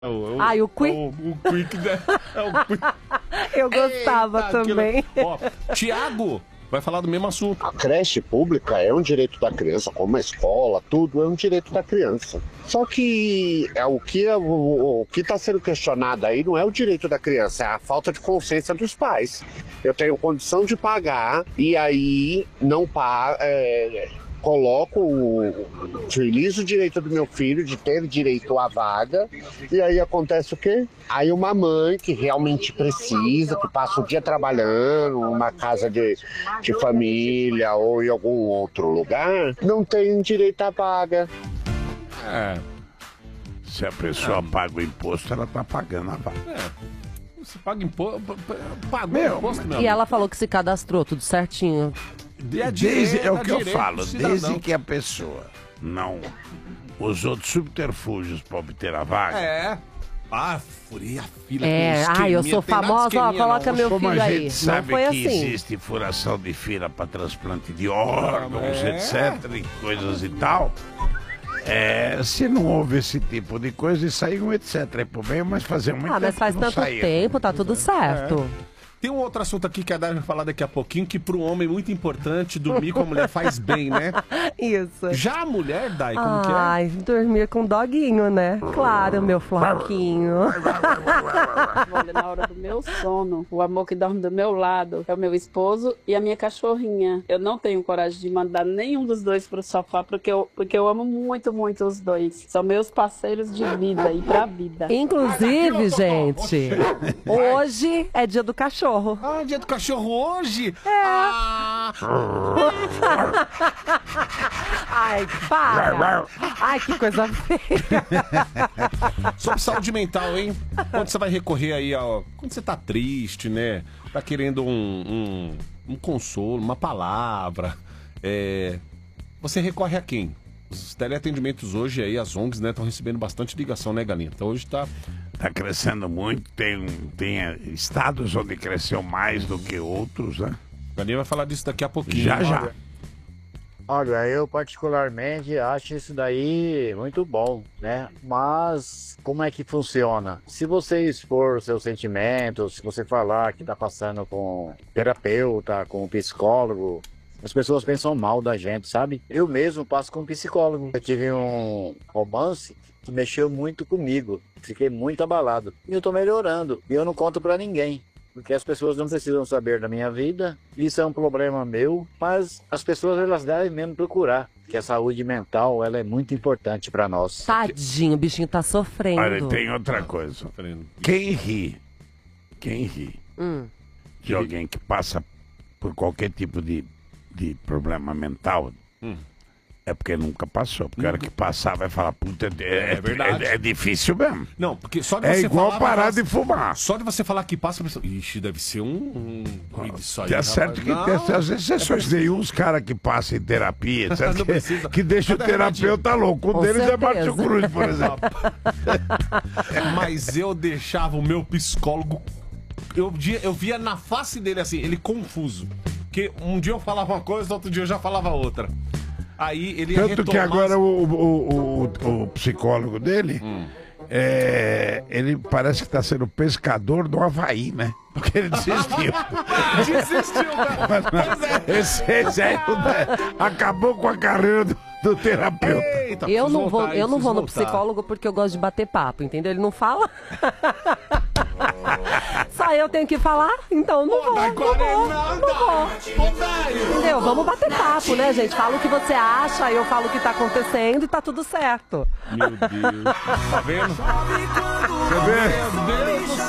O Quick. O Quick, né? É o Quick. Eu gostava. Eita, também. Ó, Tiago vai falar do mesmo assunto. A creche pública é um direito da criança, como a escola, tudo é um direito da criança. Só que o que está sendo questionado aí não é o direito da criança, é a falta de consciência dos pais. Eu tenho condição de pagar e aí não pago. Utilizo o direito do meu filho de ter direito à vaga, e aí acontece o quê? Aí uma mãe que realmente precisa, que passa o dia trabalhando numa casa de família ou em algum outro lugar, não tem direito à vaga. Se a pessoa paga o imposto, ela tá pagando a vaga. Você paga imposto, pagou imposto mesmo. E ela falou que se cadastrou, tudo certinho. É o que eu falo, desde que a pessoa não usou de subterfúgios para obter a vaga. Furei a fila. Eu sou famosa, ó, coloca meu filho aí. A gente sabe não foi que assim. existe furação de fila para transplante de órgãos, etc, e coisas e tal. Se não houve esse tipo de coisa, e saiu, etc. É por bem, mas fazer muito tempo. Mas faz tanto tempo, tá tudo certo. Tem um outro assunto aqui que a Dai vai falar daqui a pouquinho, que para um homem é muito importante, dormir com a mulher faz bem, né? Isso. Já a mulher, Dai, como que é? Dormir com doguinho, né? Claro, meu floquinho. Olha, na hora do meu sono, o amor que dorme do meu lado é o meu esposo e a minha cachorrinha. Eu não tenho coragem de mandar nenhum dos dois pro sofá, porque eu amo muito, muito os dois. São meus parceiros de vida e pra vida. Inclusive, gente, hoje é dia do cachorro. Dia do cachorro hoje? Ai, para! Ai, que coisa feia! Sobre saúde mental, hein? Quando você vai recorrer aí, quando você tá triste, né? Tá querendo um consolo, uma palavra, você recorre a quem? Os teleatendimentos hoje aí, as ONGs, né, estão recebendo bastante ligação, né, Galinha? Então hoje tá crescendo muito, tem estados onde cresceu mais do que outros, né? Galinha vai falar disso daqui a pouquinho. Já. Olha, eu particularmente acho isso daí muito bom, né? Mas como é que funciona? Se você expor seus sentimentos, se você falar que tá passando com terapeuta, com psicólogo, as pessoas pensam mal da gente, sabe? Eu mesmo passo com um psicólogo. Eu tive um romance que mexeu muito comigo. Fiquei muito abalado. E eu tô melhorando. E eu não conto pra ninguém. Porque as pessoas não precisam saber da minha vida. Isso é um problema meu. Mas as pessoas, elas devem mesmo procurar. Porque a saúde mental, ela é muito importante pra nós. Tadinho, o bichinho tá sofrendo. Olha, tem outra coisa. Quem ri de alguém que passa por qualquer tipo de problema mental, é porque nunca passou. Porque a hora que passar vai falar, puta, verdade. É difícil mesmo. Não, porque só de você igual falar, parar de fumar. Só de você falar que passa, a pessoa, ixi, deve ser isso aí. É certo que às vezes é só uns caras que passam em terapia, que deixa o terapeuta louco. Um deles é Márcio Cruz, por exemplo. Mas eu deixava o meu psicólogo, eu via na face dele assim, ele confuso. Porque um dia eu falava uma coisa, outro dia eu já falava outra. Aí ele ia Tanto que agora o psicólogo dele, ele parece que está sendo pescador do Havaí, né? Porque ele desistiu. Esse aí acabou com a carreira do terapeuta. Eita, eu não vou no psicólogo porque eu gosto de bater papo, entendeu? Ele não fala. Só eu tenho que falar, então não vou. Entendeu? Vamos bater papo, né, gente? Fala o que você acha, eu falo o que tá acontecendo e tá tudo certo. Meu Deus. Tá vendo? Tá vendo? Meu Deus do